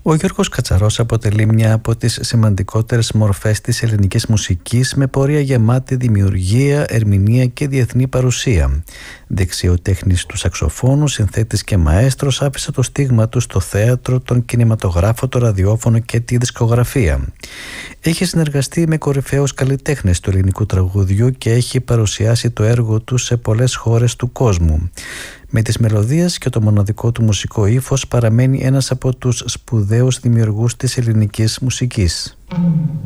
Ο Γιώργος Κατσαρός αποτελεί μια από τις σημαντικότερες μορφές της ελληνικής μουσικής, με πορεία γεμάτη δημιουργία, ερμηνεία και διεθνή παρουσία. Δεξιοτέχνης του σαξοφώνου, συνθέτης και μαέστρος, άφησε το στίγμα του στο θέατρο, τον κινηματογράφο, το ραδιόφωνο και τη δισκογραφία. Έχει συνεργαστεί με κορυφαίους καλλιτέχνες του ελληνικού τραγουδιού και έχει παρουσιάσει το έργο του σε πολλές χώρες του κόσμου. Με τις μελωδίες και το μοναδικό του μουσικό ύφος παραμένει ένας από τους σπουδαίους δημιουργούς της ελληνικής μουσικής.